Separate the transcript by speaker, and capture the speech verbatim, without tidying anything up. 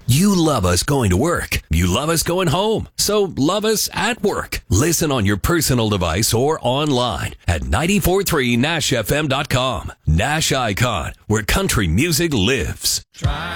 Speaker 1: You love us going to work. You love us going home. So love us at work. Listen on your personal device or online at nine four three nash f m dot com. Nash Icon, where country music lives.
Speaker 2: Try